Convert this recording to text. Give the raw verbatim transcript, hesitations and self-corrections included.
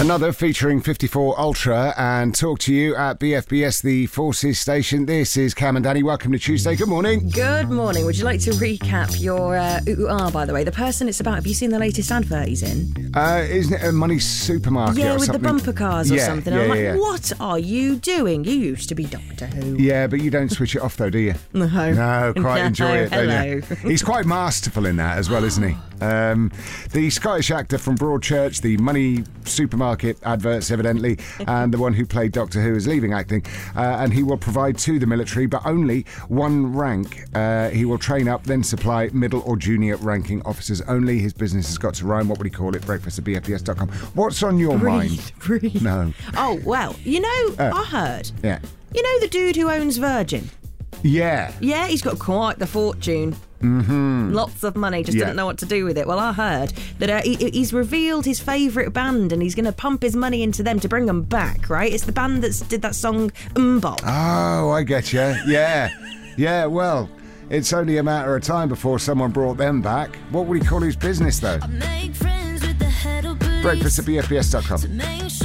Another featuring fifty-four Ultra and talk to you at B F B S, the Forces station. This is Cam and Danny. Welcome to Tuesday. Good morning. Good morning. Would you like to recap your uh, ooh ah, by the way? The person it's about, have you seen the latest advert he's in? Uh, isn't it a money supermarket Yeah, or with something? the bumper cars or yeah, something. Yeah, I'm yeah, like, yeah. what are you doing? You used to be Doctor Who. Yeah, but you don't switch it off though, do you? No. No, quite No, enjoy it, don't hello. you? He's quite masterful in that as well, isn't he? Um, the Scottish actor from Broadchurch, the money supermarket adverts evidently, and the one who played Doctor Who is leaving acting, uh, and he will provide to the military, but only one rank. Uh, he will train up, then supply middle or junior ranking officers only. His business has got to rhyme. What would he call it? Breakfast at B F B S dot com. What's on your Breathe, mind? breathe. No. Oh, well, you know, Uh, I heard. Yeah. You know the dude who owns Virgin? Yeah. Yeah, he's got quite the fortune. Mm-hmm. Lots of money, just Yeah. didn't know what to do with it. Well, I heard that uh, he, he's revealed his favourite band and he's going to pump his money into them to bring them back, right? It's the band that did that song, Mbop. Oh, I get you. Yeah. Yeah, well, it's only a matter of time before someone brought them back. What would he call his business, though? Breakfast at B F B S dot com.